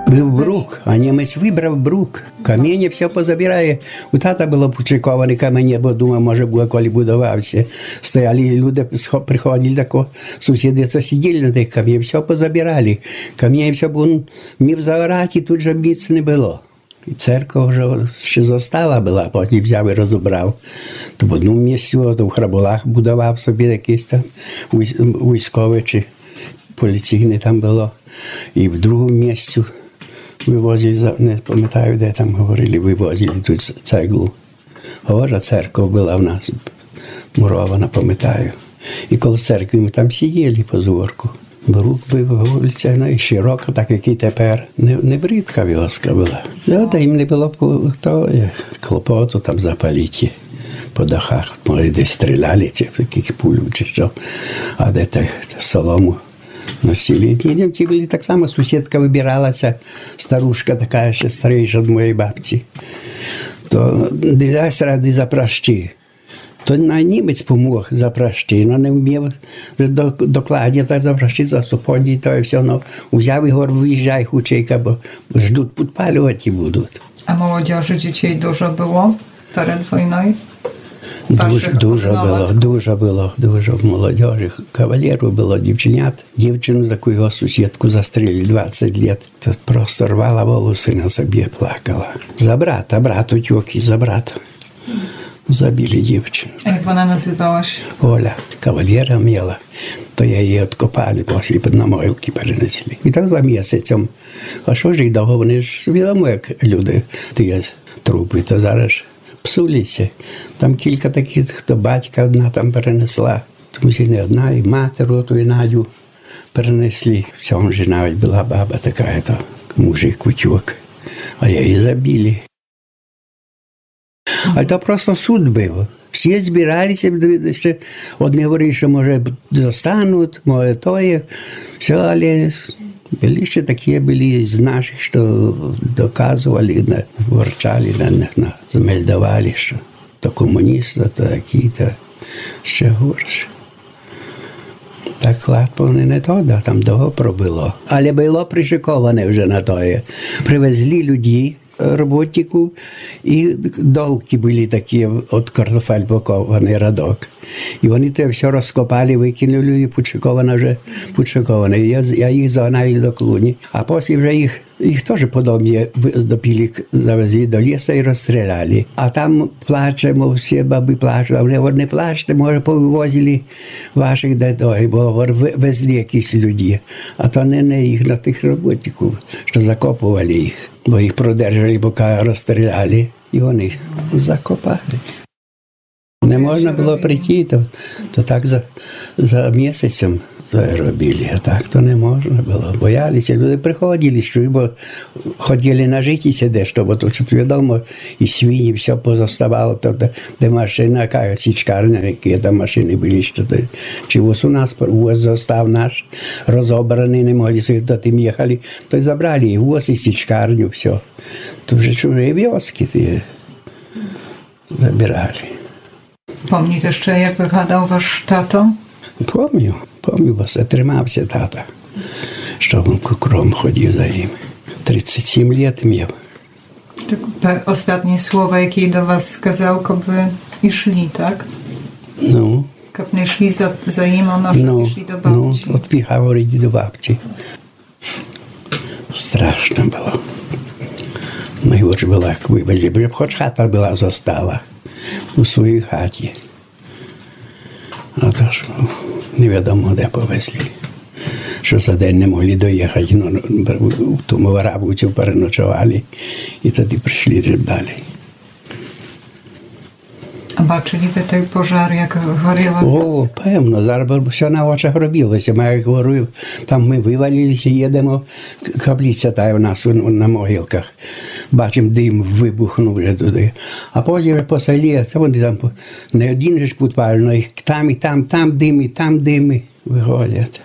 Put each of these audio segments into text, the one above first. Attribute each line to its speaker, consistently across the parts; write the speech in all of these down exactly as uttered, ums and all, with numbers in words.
Speaker 1: Був брук, а німець вибрав брук. Каміння все позабирає. У тата було почековані каміння, бо думав, може, буде, коли будувався. Стояли люди, приходили, тако, сусіди, то сиділи на тих каміннях, все позабирали. Каміння все було, мів заварати, тут же місць не було. І церква вже ще зостала була, потім взяв і розібрав. То в одному місці, то в Храболах будував собі якийсь там військовий чи поліційний там було. І в другому місці вивозили, не пам'ятаю, де там говорили, вивозили тут цеглу. Гожа церква була в нас, мурована, пам'ятаю. І коли церкви ми там сиділи по зорку. Брук був вулиця, ну, і широка, так як і тепер. Не, не бридка вioska була. Да, та їм не було хто, клопоту там запалити по дахах. Може, десь стріляли, ці такі пулю чи що. А де та, та солому носили. Німці були так само, сусідка вибиралася, старушка така, ще старіша від моєї бабці. То дивилась ради за пращі. То на німець помог за пращі, але не вмів докладні та за пращі, за супоні, то і все. Ну, взяв і говорив, виїжджай хучейка, бо ждуть, підпалювати будуть.
Speaker 2: А молодежі дітей дуже було перед війною?
Speaker 1: Дуже, дуже було, дуже було, дуже в молодежі. Кавалеру було дівчинят. Дівчину, таку його сусідку застрілили двадцять років. То просто рвала волоси на собі, плакала. За брата, брат утік і за брата. Забили дівчину.
Speaker 2: А як вона називалась?
Speaker 1: Оля, кавалера мала. То я її відкопали, після на могилки перенесли. І так за місяцем. А що ж їх довго? Вони ж відомо, як люди, ті трупи, то зараз псулися. Там кілька таких, хто батька одна там перенесла. Тому що не одна, і матір оту, і Надю перенесли. В цьому ж навіть була баба така, то мужик утік. А її забили. А то просто суд був. Всі збиралися, ще одні говорили, що, може, достануть, може, то є. Все, але були ще такі, були з наших, що доказували, ворчали на них, змельдували, що то комуністи, то такі, то ще горше. Так легко не то, да, там довго пробило. Але було пришиковане вже на тоє. Привезли людей, роботників, і долки були такі від картофель пакований радок. І вони те все розкопали, викинули, і почековано вже почековано. Я, я їх загнав до клуні. А потім вже їх, їх теж подобні допілі, завезли до лісу і розстріляли. А там плачемо, всі баби плачуть. А вони не плачте, може, повивозили ваших дедой, бо везли якісь люди. А то не, не їх, на тих роботників, що закопували їх. Бо їх продержали, поки розстріляли, і вони закопали. Не можна було прийти, то, то так за, за місяцем заробили, а так то не можна було. Боялися, люди приходили, що, бо хотіли нажитися дещо, бо тут, щоб відомо, і свині, все позоставало, то, де, де машина, яка січкарня, які там машини були, що, то, чи ось у нас, ось зостав наш, розобраний, не могли собі, то тим їхали, то й забрали, і ось і січкарню, все. То вже чужі вioski ті забирали.
Speaker 2: Помните ще, як виглядав ваш тато?
Speaker 1: Помню, помню, бо затримався тата, що він кукром ходив за ним. тридцять сім років мав.
Speaker 2: Так, останні слова, які до вас сказав, щоб ви йшли, так?
Speaker 1: Ну.
Speaker 2: Щоб не йшли за, за ним, а щоб
Speaker 1: ну,
Speaker 2: йшли до бабці.
Speaker 1: Ну, от піха говорити до бабці. Страшно було. Найгорше було, як вивезли, бо хоч хата була зостала у своїй хаті. А то ж невідомо, де повезли. Що за день не могли доїхати, ну, в тому Варабуцю переночували і тоді прийшли далі.
Speaker 2: А бачили ви той пожар, як горіло?
Speaker 1: О, певно, зараз все на очах робилося. Я як говорю, там ми вивалилися, їдемо, каплиця та в нас на могилках. Бачимо, дим вибухнув вже туди. А потім по селі, це вони там, не один же ж підпалено, їх там і там, там дим, і там дим виходять.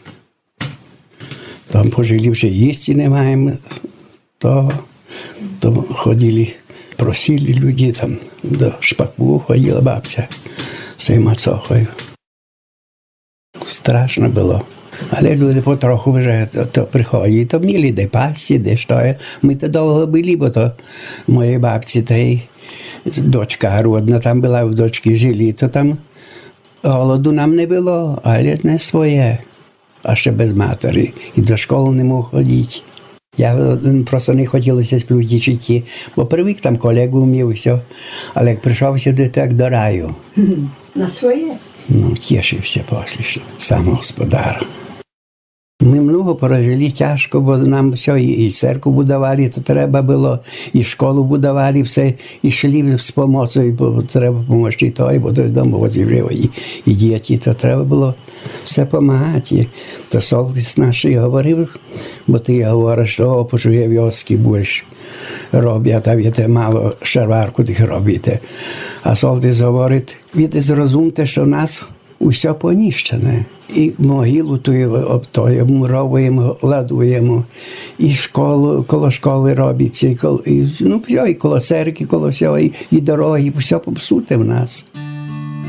Speaker 1: Там пожили вже їсти не маємо, то, то ходили, просили люди, там до Шпаку ходила бабця з своєю мацохою. Страшно було. Але люди потроху вже то, то приходять, то мали де пасті, де що. Ми то довго були, бо то моєї бабці та й дочка родна там була, в дочки жили, то там голоду нам не було, але не своє, а ще без матері. І до школи не мог ходити. Я просто не хотілося сплютічити, бо привик там колегу мів і все. Але як прийшов сюди, так до раю.
Speaker 3: На своє?
Speaker 1: Ну, тішився після, що сам господар. Ми много прожили тяжко, бо нам все, і церкву будували, то треба було, і школу будували, все, і йшли з допомогою, бо треба допомогти той, бо той дому возив, і, і діти, то треба було все допомагати. То солдат наш говорив, бо ти говориш, що опочує вьоски більше роблять, а ви мало шарварку тих робите. А солдат говорить, ви зрозумієте, що в нас усе поніщене. І могилу тою муровуємо, ладуємо, і школу, коло школи робиться, і, коло, і, ну, і коло церкви, коло всього, і, і дороги, все попсуте в нас.